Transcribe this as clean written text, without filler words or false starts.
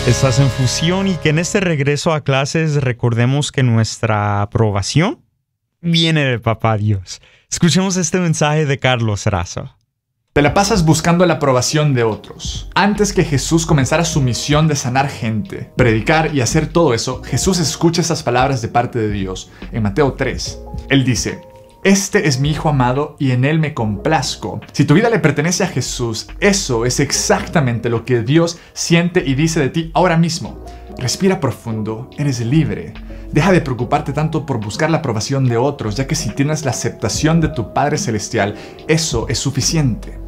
Estás en Fusión y que en este regreso a clases recordemos que nuestra aprobación viene de Papá Dios. Escuchemos este mensaje de Carlos Razo. Te la pasas buscando la aprobación de otros. Antes que Jesús comenzara su misión de sanar gente, predicar y hacer todo eso, Jesús escucha estas palabras de parte de Dios. En Mateo 3, Él dice: Este es mi Hijo amado y en Él me complazco. Si tu vida le pertenece a Jesús, eso es exactamente lo que Dios siente y dice de ti ahora mismo. Respira profundo, eres libre. Deja de preocuparte tanto por buscar la aprobación de otros, ya que si tienes la aceptación de tu Padre Celestial, eso es suficiente.